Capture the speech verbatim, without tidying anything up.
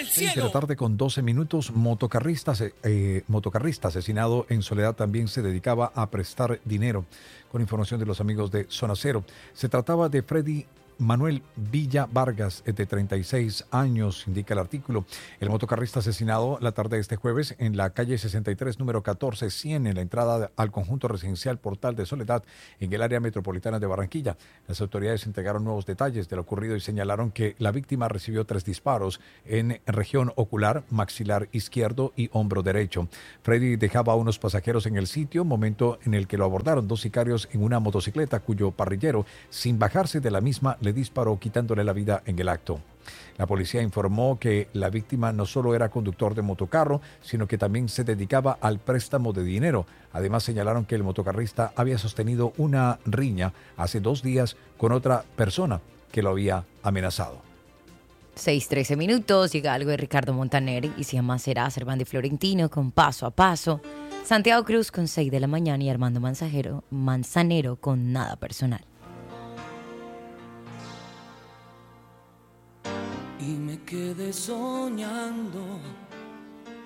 seis de la tarde con doce minutos, motocarrista, eh, motocarrista asesinado en Soledad también se dedicaba a prestar dinero, con información de los amigos de Zona Cero. Se trataba de Freddy Manuel Villa Vargas, de treinta y seis años, indica el artículo. El motocarrista asesinado la tarde de este jueves en la calle sesenta y tres, número catorce cien, en la entrada al conjunto residencial Portal de Soledad, en el área metropolitana de Barranquilla. Las autoridades entregaron nuevos detalles de lo ocurrido y señalaron que la víctima recibió tres disparos en región ocular, maxilar izquierdo y hombro derecho. Freddy dejaba a unos pasajeros en el sitio, momento en el que lo abordaron dos sicarios en una motocicleta, cuyo parrillero, sin bajarse de la misma, le disparó, quitándole la vida en el acto. La policía informó que la víctima no solo era conductor de motocarro, sino que también se dedicaba al préstamo de dinero. Además, señalaron que el motocarrista había sostenido una riña hace dos días con otra persona que lo había amenazado. seis trece minutos, llega algo de Ricardo Montaner y se llama Será, Servando y Florentino con Paso a Paso. Santiago Cruz con seis de la mañana y Armando Manzanero, Manzanero con Nada Personal. Y me quedé soñando